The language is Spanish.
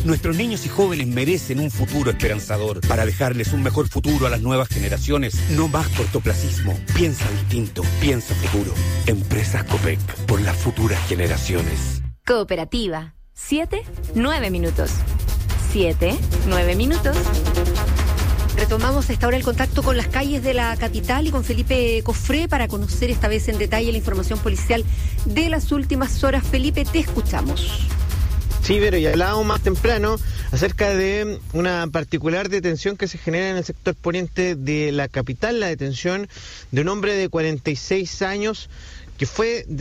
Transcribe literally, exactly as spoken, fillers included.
Nuestros niños y jóvenes merecen un futuro esperanzador. Para dejarles un mejor futuro a las nuevas generaciones, no más cortoplacismo. Piensa distinto, piensa futuro. Empresas Copec, por las futuras generaciones. Cooperativa. Siete, nueve minutos. Siete, nueve minutos. Retomamos a esta hora el contacto con las calles de la capital y con Felipe Cofré para conocer esta vez en detalle la información policial de las últimas horas. Felipe, te escuchamos. Sí, pero ya hablábamos más temprano acerca de una particular detención que se genera en el sector poniente de la capital, la detención de un hombre de cuarenta y seis años que fue